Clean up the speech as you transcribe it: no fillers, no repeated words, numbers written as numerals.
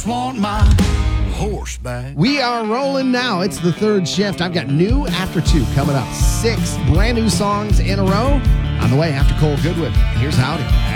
want my horse back. We are rolling now. It's the third shift. I've got new after 2 coming up. 6 brand new songs in a row. On the way after Cole Goodwin. Here's Howdy.